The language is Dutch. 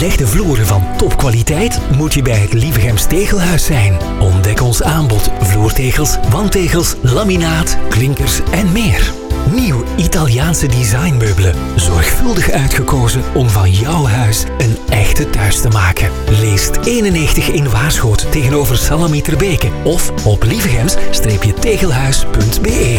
Belegde vloeren van topkwaliteit moet je bij het Lievegems Tegelhuis zijn. Ontdek ons aanbod vloertegels, wandtegels, laminaat, klinkers en meer. Nieuw Italiaanse designmeubelen. Zorgvuldig uitgekozen om van jouw huis een echte thuis te maken. Leest 91 in Waarschoot tegenover Salami Terbeke of op lievegems-tegelhuis.be.